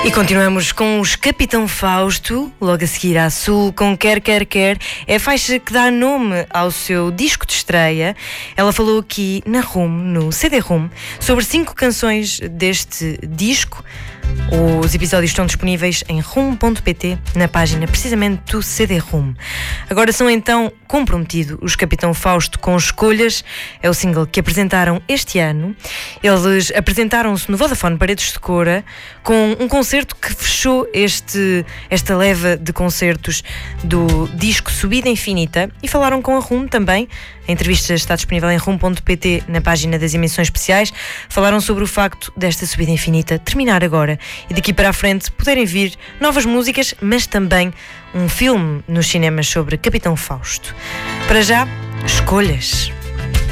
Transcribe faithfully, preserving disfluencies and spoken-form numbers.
E continuamos com os Capitão Fausto, logo a seguir à Sul, com Quer Quer Quer. É a faixa que dá nome ao seu disco de estreia. Ela falou aqui na Room, no C D Room, sobre cinco canções deste disco. Os episódios estão disponíveis em room ponto pt, na página precisamente do C D Room. Agora são então Comprometido, os Capitão Fausto com Escolhas. É o single que apresentaram este ano. Eles apresentaram-se no Vodafone Paredes de Coura com um concerto que fechou este, esta leva de concertos do disco Subida Infinita, e falaram com a Room também. A entrevista está disponível em room ponto pt, na página das emissões especiais. Falaram sobre o facto desta subida infinita terminar agora e daqui para a frente poderem vir novas músicas, mas também um filme nos cinemas sobre Capitão Fausto. Para já, Escolhas.